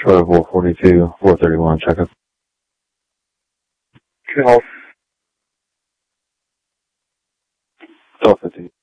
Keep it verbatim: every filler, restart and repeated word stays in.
Charlie four forty-two, four thirty-one, checkup. Two health. twelve fifty.